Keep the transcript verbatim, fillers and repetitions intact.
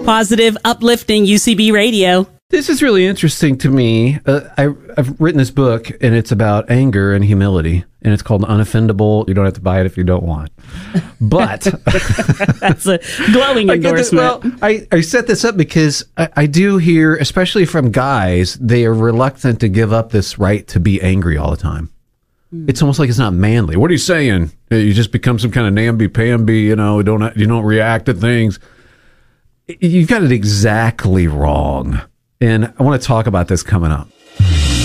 Positive, uplifting U C B radio. This is really interesting to me. Uh, I, I've written this book, and it's about anger and humility, and it's called Unoffendable. You don't have to buy it if you don't want. But that's a glowing endorsement. I, well, I, I set this up because I, I do hear, especially from guys, they are reluctant to give up this right to be angry all the time. Mm. It's almost like it's not manly. What are you saying? You just become some kind of namby-pamby, you know, you don't, you don't react to things. You've got it exactly wrong. And I want to talk about this coming up.